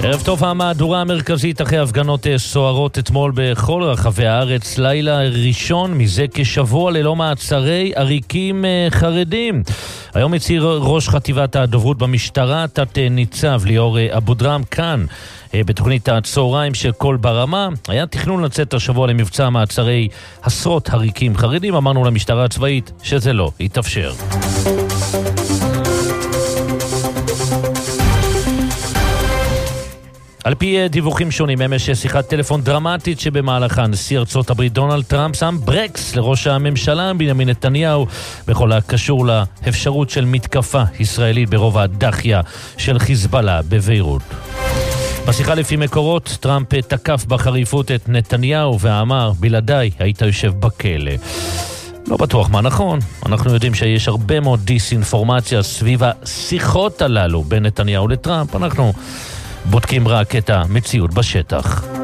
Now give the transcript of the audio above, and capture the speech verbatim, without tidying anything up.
ערב טוב. המהדורה המרכזית אחרי הפגנות סוערות אתמול בכל רחבי הארץ, לילה ראשון מזה כשבוע ללא מעצרי עריקים חרדים. היום הצהיר ראש חטיבת הדוברות במשטרה, תת ניצב ליאור אבודרם, כאן בתוכנית הצהריים של כל ברמה. היה תכנון לצאת השבוע למבצע מעצרי עשרות עריקים חרדים, אמרנו למשטרה הצבאית שזה לא יתאפשר. על פי דיווחים שונים, אמש שיחת טלפון דרמטית שבמהלכה נשיא ארצות הברית דונלד טראמפ שם ברקס לראש הממשלה בנימין נתניהו בכל הקשור לאפשרות של מתקפה ישראלית ברובע דחיה של חיזבאללה בביירות. בשיחה לפי מקורות, טראמפ תקף בחריפות את נתניהו ואמר, בלעדיי היית יושב בכלא. לא בטוח מה נכון, אנחנו יודעים שיש הרבה מאוד דיסאינפורמציה סביב השיחות הללו בין נתניהו לטראמפ, אנחנו בודקים רק את המציאות בשטח.